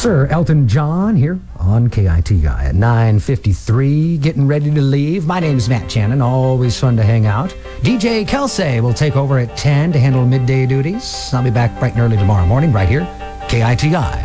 Sir Elton John here on KITI at 9:53, getting ready to leave. My name's Matt Channon, always fun to hang out. DJ Kelsey will take over at 10 to handle midday duties. I'll be back bright and early tomorrow morning right here, KITI.